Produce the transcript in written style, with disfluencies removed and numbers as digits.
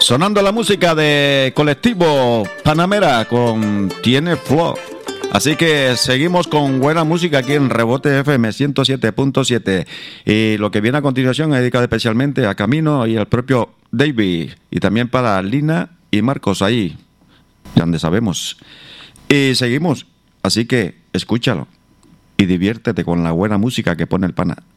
Sonando la música de Colectivo Panamera con Tiene Flow. Así que seguimos con buena música aquí en Rebote FM 107.7. Y lo que viene a continuación es dedicado especialmente a Camino y al propio David. Y también para Lina y Marcos ahí, donde sabemos. Y seguimos, así que escúchalo y diviértete con la buena música que pone el pana.